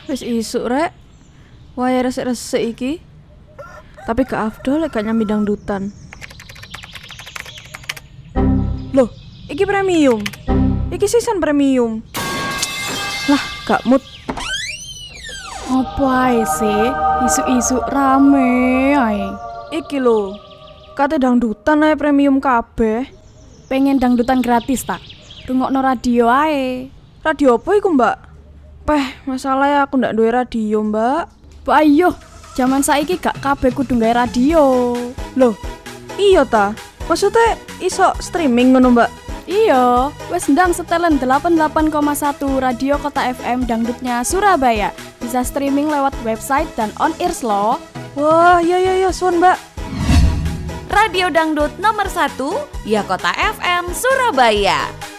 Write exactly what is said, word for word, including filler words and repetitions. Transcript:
Wis isuk rek. Wae resik-resik iki. Tapi gak afdol lek gak nyambi dangdutan. Loh, iki premium. Iki season premium. Lah, gak mood. Apa ae sih? Isu-isu rame ae. Iki lho. Kate dangdutan ae premium kabeh. Pengen dangdutan gratis tak? Rungokno radio ae. Radio apa iku, Mbak? Peh, masalahnya aku ndak duwe radio, Mbak. Mbak ayo, zaman saiki gak kabeh kudu gawe radio. Loh, iya ta? Maksudnya iso streaming ngono, Mbak? Iya, wes ndang setelan delapan puluh delapan koma satu Radio Kota F M Dangdutnya Surabaya. Bisa streaming lewat website dan on-air loh. Wah, iya iya iya, suan, Mbak. Radio Dangdut nomor satu, ya Kota F M Surabaya.